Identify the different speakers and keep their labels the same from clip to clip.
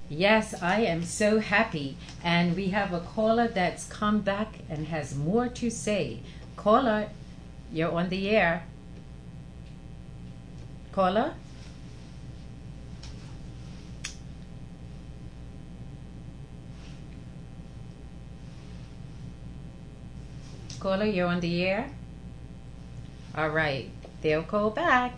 Speaker 1: Yes, I am so happy. And we have a caller that's come back and has more to say. Caller, you're on the air. Caller? Caller, you're on the air? All right. They'll call back.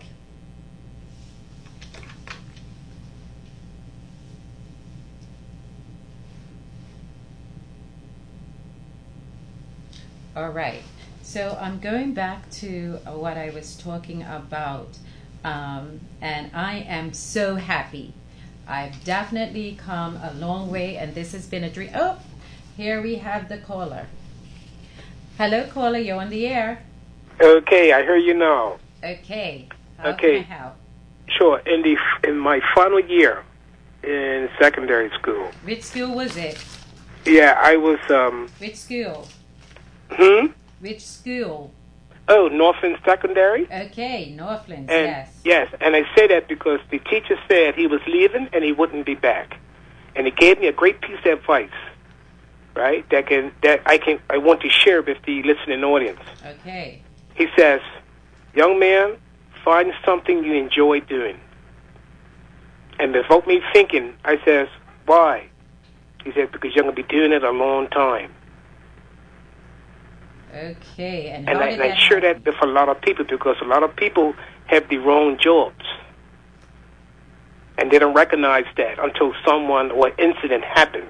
Speaker 1: All right. So I'm going back to what I was talking about. And I am so happy. I've definitely come a long way, and this has been a dream. Oh, here we have the caller. Hello, caller. You're on the air.
Speaker 2: Okay, I hear you now.
Speaker 1: Okay. How
Speaker 2: Okay.
Speaker 1: can I help?
Speaker 2: Sure. In my final year in secondary school.
Speaker 1: Which school was it?
Speaker 2: Yeah, I was
Speaker 1: Which school?
Speaker 2: hmm?
Speaker 1: Which school?
Speaker 2: Oh, Northland Secondary?
Speaker 1: Okay, Northlands,
Speaker 2: And
Speaker 1: yes.
Speaker 2: yes, and I say that because the teacher said he was leaving and he wouldn't be back. And he gave me a great piece of advice, right? I want to share with the listening audience.
Speaker 1: Okay.
Speaker 2: He says, "Young man, find something you enjoy doing." And without me thinking, I says, "Why?" He said, "Because you're going to be doing it a long time."
Speaker 1: Okay, and
Speaker 2: And
Speaker 1: how
Speaker 2: I,
Speaker 1: did
Speaker 2: and I
Speaker 1: that
Speaker 2: share
Speaker 1: happen?
Speaker 2: that with a lot of people because a lot of people have the wrong jobs. And they don't recognize that until someone or incident happens.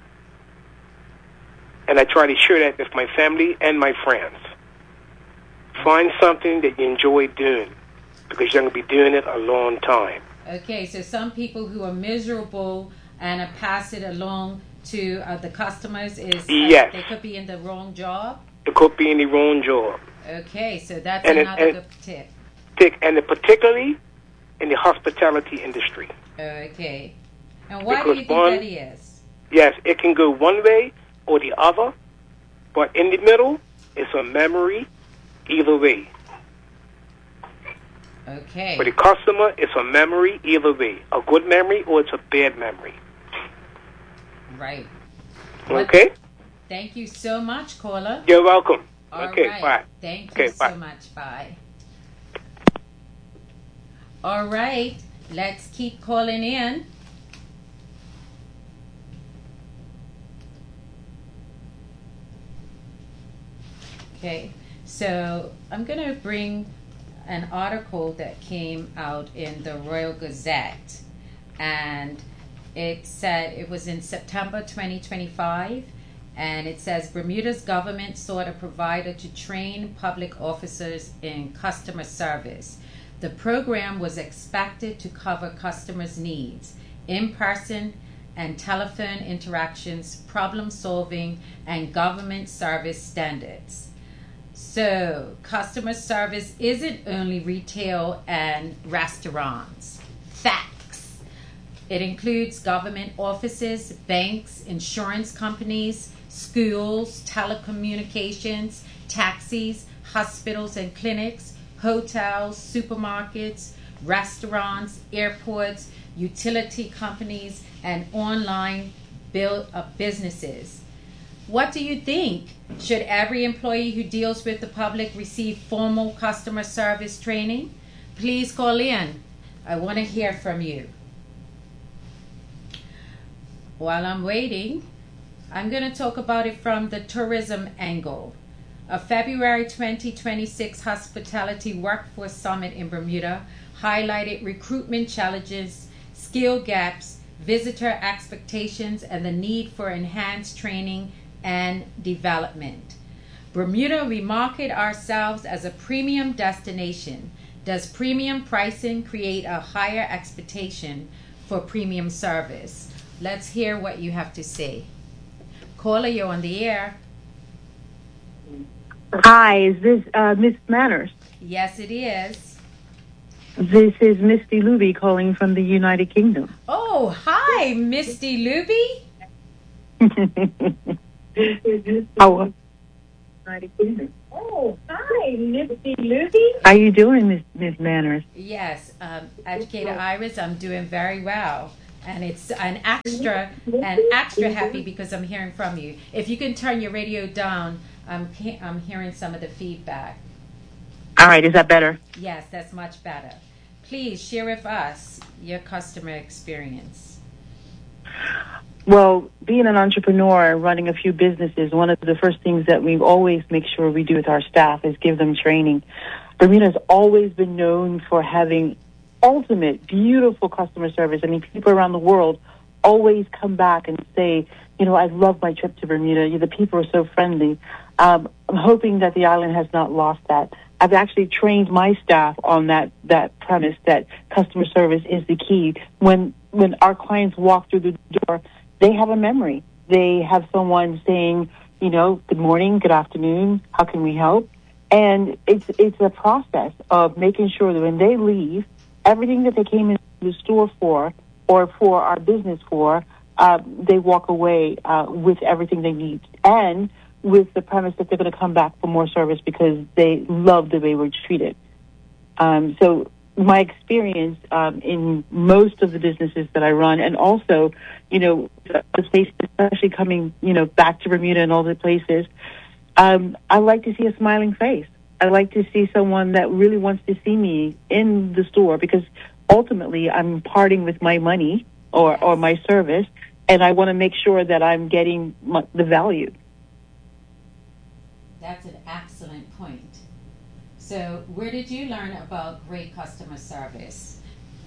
Speaker 2: And I try to share that with my family and my friends. Find something that you enjoy doing because you're going to be doing it a long time.
Speaker 1: Okay, so some people who are miserable and pass it along to the customers is
Speaker 2: Yes.
Speaker 1: they could be in the wrong job.
Speaker 2: It could be in the wrong job.
Speaker 1: Okay, so that's
Speaker 2: And
Speaker 1: another good tip.
Speaker 2: And particularly in the hospitality industry.
Speaker 1: Okay, and why do
Speaker 2: Because
Speaker 1: you think
Speaker 2: one-
Speaker 1: that is?
Speaker 2: Yes, it can go one way or the other, but in the middle, it's a memory either way.
Speaker 1: Okay.
Speaker 2: For the customer, it's a memory either way. A good memory or it's a bad memory.
Speaker 1: Right.
Speaker 2: Okay?
Speaker 1: Thank you so much, caller.
Speaker 2: You're welcome.
Speaker 1: All
Speaker 2: Okay,
Speaker 1: right.
Speaker 2: bye.
Speaker 1: Thank
Speaker 2: Okay,
Speaker 1: you so
Speaker 2: bye.
Speaker 1: much. Bye. All right. Let's keep calling in. Okay. So I'm going to bring an article that came out in the Royal Gazette. And it said it was in September 2025. And it says Bermuda's government sought a provider to train public officers in customer service. The program was expected to cover customers' needs, in-person and telephone interactions, problem solving, and government service standards. So, customer service isn't only retail and restaurants. Facts. It includes government offices, banks, insurance companies, schools, telecommunications, taxis, hospitals and clinics, hotels, supermarkets, restaurants, airports, utility companies, and online businesses. What do you think? Should every employee who deals with the public receive formal customer service training? Please call in. I want to hear from you. While I'm waiting, I'm going to talk about it from the tourism angle. A February 2026 Hospitality Workforce Summit in Bermuda highlighted recruitment challenges, skill gaps, visitor expectations, and the need for enhanced training and development. Bermuda, we market ourselves as a premium destination. Does premium pricing create a higher expectation for premium service? Let's hear what you have to say. Caller, you're on the air.
Speaker 3: Hi, is this Miss Manners?
Speaker 1: Yes, it is.
Speaker 3: This is Misty Luby calling from the United Kingdom.
Speaker 1: Oh, hi, Misty Luby.
Speaker 3: How
Speaker 4: Oh, hi, Misty Luby.
Speaker 3: are you doing, Miss Manners?
Speaker 1: Yes, Educator Iris, I'm doing very well. And it's an extra happy because I'm hearing from you. If you can turn your radio down, I'm hearing some of the feedback.
Speaker 3: All right, is that better?
Speaker 1: Yes, that's much better. Please share with us your customer experience.
Speaker 3: Well, being an entrepreneur, running a few businesses, one of the first things that we always make sure we do with our staff is give them training. Bermuda's always been known for having ultimate, beautiful customer service. I mean, people around the world always come back and say, you know, I love my trip to Bermuda. The people are so friendly. I'm hoping that the island has not lost that. I've actually trained my staff on that premise that customer service is the key. When our clients walk through the door, they have a memory. They have someone saying, you know, good morning, good afternoon, how can we help? And it's a process of making sure that when they leave, everything that they came into the store for or for our business for, they walk away with everything they need. And with the premise that they're going to come back for more service because they love the way we're treated. So my experience in most of the businesses that I run, and also, you know, the places, especially coming, you know, back to Bermuda and all the places, I like to see a smiling face. I like to see someone that really wants to see me in the store because ultimately I'm parting with my money or my service, and I want to make sure that I'm getting the value.
Speaker 1: That's an excellent point. So where did you learn about great customer service?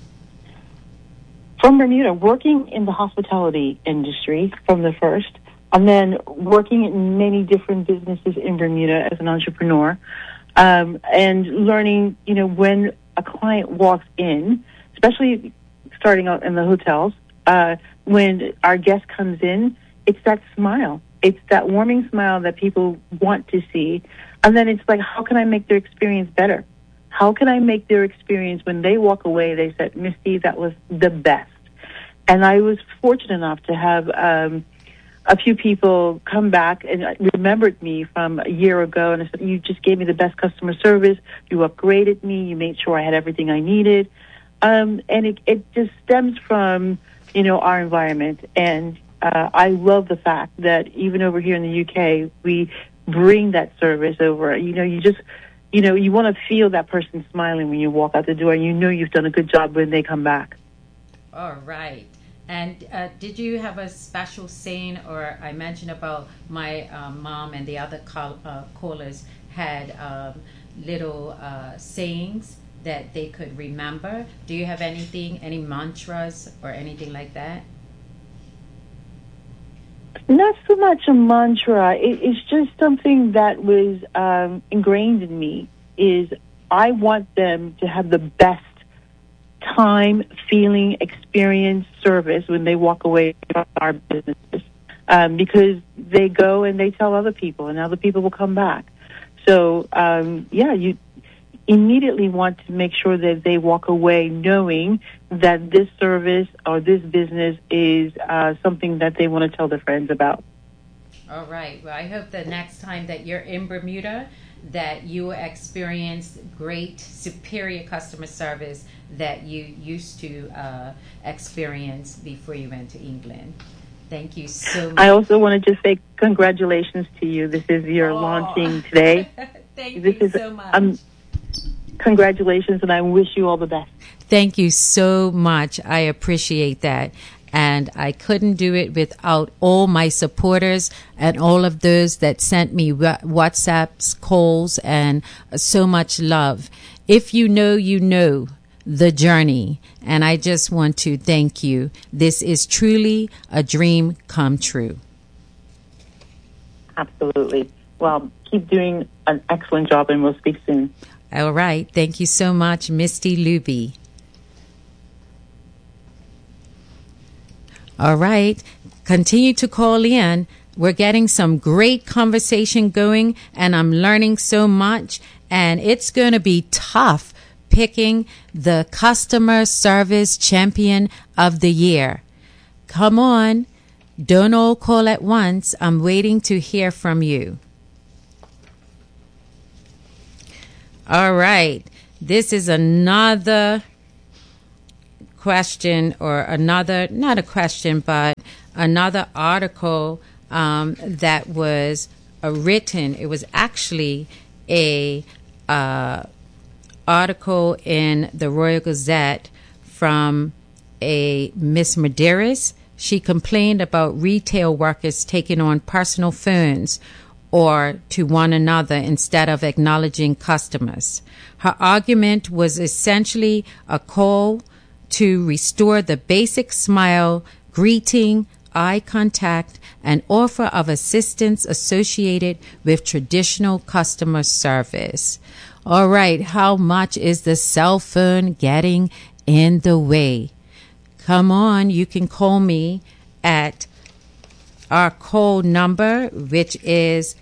Speaker 3: From Bermuda, working in the hospitality industry from the first, and then working in many different businesses in Bermuda as an entrepreneur, and learning, you know, when a client walks in, especially starting out in the hotels, when our guest comes in, it's that smile. It's that warming smile that people want to see. And then it's like, how can I make their experience better? How can I make their experience when they walk away, they said, Misty, that was the best. And I was fortunate enough to have a few people come back and remembered me from a year ago. And I said, you just gave me the best customer service. You upgraded me. You made sure I had everything I needed. And it just stems from, you know, our environment. And I love the fact that even over here in the UK, we bring that service over. You know, you want to feel that person smiling when you walk out the door, and you know you've done a good job when they come back.
Speaker 1: All right. And did you have a special saying, or I mentioned about my mom and the other callers had little sayings that they could remember? Do you have any mantras or anything like that?
Speaker 3: Not so much a mantra. It's just something that was ingrained in me. Is I want them to have the best time, feeling, experience, service when they walk away from our businesses, because they go and they tell other people, and other people will come back. So, you immediately want to make sure that they walk away knowing that this service or this business is something that they want to tell their friends about.
Speaker 1: All right. Well, I hope the next time that you're in Bermuda that you will experience great, superior customer service that you used to experience before you went to England. Thank you so much.
Speaker 3: I also want to just say congratulations to you. This is your launching today.
Speaker 1: Thank you so much.
Speaker 3: Congratulations, and I wish you all the best.
Speaker 1: Thank you so much. I appreciate that. And I couldn't do it without all my supporters and all of those that sent me WhatsApps, calls, and so much love. If you know the journey. And I just want to thank you. This is truly a dream come true.
Speaker 3: Absolutely. Well, keep doing an excellent job, and we'll speak soon.
Speaker 1: All right. Thank you so much, Misty Luby. All right. Continue to call in. We're getting some great conversation going, and I'm learning so much. And it's going to be tough picking the customer service champion of the year. Come on. Don't all call at once. I'm waiting to hear from you. All right. This is another question or another, not a question, but another article that was written. It was actually a article in the Royal Gazette from a Miss Medeiros. She complained about retail workers taking on personal phones or to one another instead of acknowledging customers. Her argument was essentially a call to restore the basic smile, greeting, eye contact, and offer of assistance associated with traditional customer service. All right, how much is the cell phone getting in the way? Come on, you can call me at our call number, which is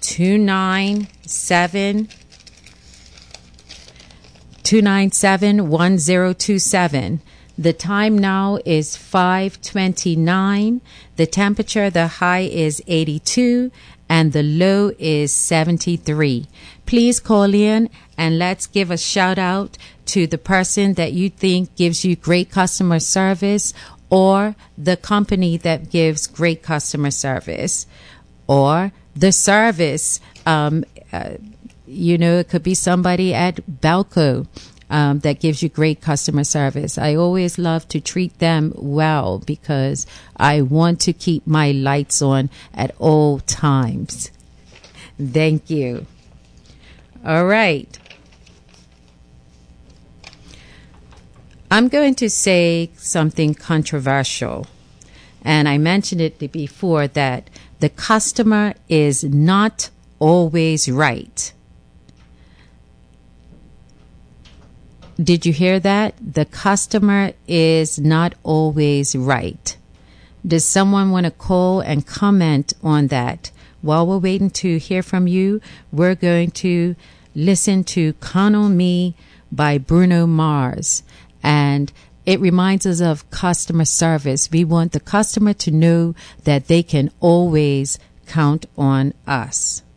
Speaker 1: 297-1027. The time now is 5:29. The temperature, the high is 82 and the low is 73. Please call in and let's give a shout out to the person that you think gives you great customer service, or the company that gives great customer service, or the service. It could be somebody at Balco that gives you great customer service. I always love to treat them well because I want to keep my lights on at all times. Thank you. All right. I'm going to say something controversial. And I mentioned it before that the customer is not always right. Did you hear that? The customer is not always right. Does someone want to call and comment on that? While we're waiting to hear from you, we're going to listen to Count on Me by Bruno Mars. And it reminds us of customer service. We want the customer to know that they can always count on us.